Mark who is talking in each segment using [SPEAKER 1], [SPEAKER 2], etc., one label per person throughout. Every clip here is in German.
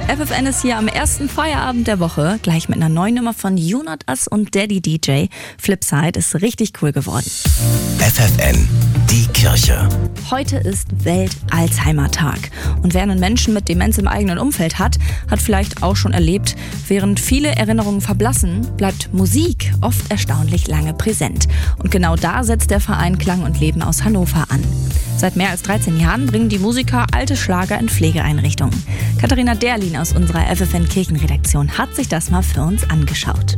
[SPEAKER 1] FFN ist hier am ersten Feierabend der Woche, gleich mit einer neuen Nummer von You Not Us und Daddy DJ. Flipside ist richtig cool geworden.
[SPEAKER 2] FFN, die Kirche.
[SPEAKER 1] Heute ist Welt-Alzheimer-Tag. Und wer einen Menschen mit Demenz im eigenen Umfeld hat vielleicht auch schon erlebt, während viele Erinnerungen verblassen, bleibt Musik oft erstaunlich lange präsent. Und genau da setzt der Verein Klang und Leben aus Hannover an. Seit mehr als 13 Jahren bringen die Musiker alte Schlager in Pflegeeinrichtungen. Katharina Derlin aus unserer FFN Kirchenredaktion hat sich das mal für uns angeschaut.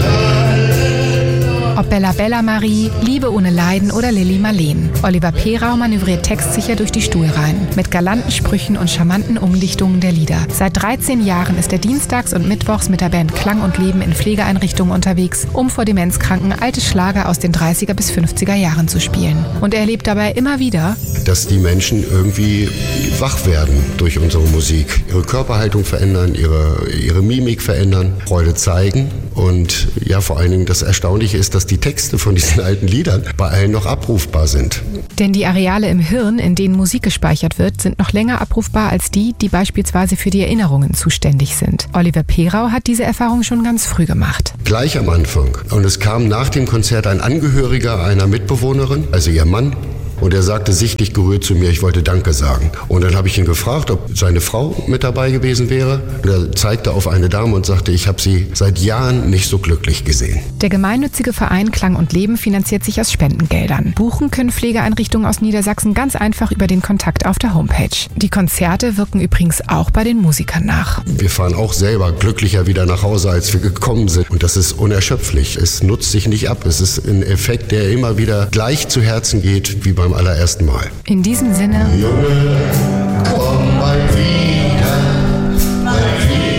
[SPEAKER 3] Ob Bella Bella Marie, Liebe ohne Leiden oder Lilli Marleen. Oliver Perau manövriert textsicher durch die Stuhlreihen. Mit galanten Sprüchen und charmanten Umdichtungen der Lieder. Seit 13 Jahren ist er dienstags und mittwochs mit der Band Klang und Leben in Pflegeeinrichtungen unterwegs, um vor Demenzkranken alte Schlager aus den 30er bis 50er Jahren zu spielen. Und er erlebt dabei immer wieder,
[SPEAKER 4] dass die Menschen irgendwie wach werden durch unsere Musik. Ihre Körperhaltung verändern, ihre Mimik verändern, Freude zeigen. Und ja, vor allen Dingen das Erstaunliche ist, dass die Texte von diesen alten Liedern bei allen noch abrufbar sind.
[SPEAKER 3] Denn die Areale im Hirn, in denen Musik gespeichert wird, sind noch länger abrufbar als die beispielsweise für die Erinnerungen zuständig sind. Oliver Perau hat diese Erfahrung schon ganz früh gemacht.
[SPEAKER 4] Gleich am Anfang. Und es kam nach dem Konzert ein Angehöriger einer Mitbewohnerin, also ihr Mann. Und er sagte sichtlich gerührt zu mir, ich wollte Danke sagen. Und dann habe ich ihn gefragt, ob seine Frau mit dabei gewesen wäre. Und er zeigte auf eine Dame und sagte, ich habe sie seit Jahren nicht so glücklich gesehen.
[SPEAKER 3] Der gemeinnützige Verein Klang und Leben finanziert sich aus Spendengeldern. Buchen können Pflegeeinrichtungen aus Niedersachsen ganz einfach über den Kontakt auf der Homepage. Die Konzerte wirken übrigens auch bei den Musikern nach.
[SPEAKER 4] Wir fahren auch selber glücklicher wieder nach Hause, als wir gekommen sind. Und das ist unerschöpflich. Es nutzt sich nicht ab. Es ist ein Effekt, der immer wieder gleich zu Herzen geht, wie beim allerersten Mal.
[SPEAKER 3] In diesem Sinne,
[SPEAKER 4] Junge, komm mal wieder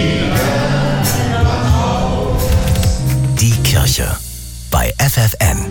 [SPEAKER 2] Die Kirche bei FFN.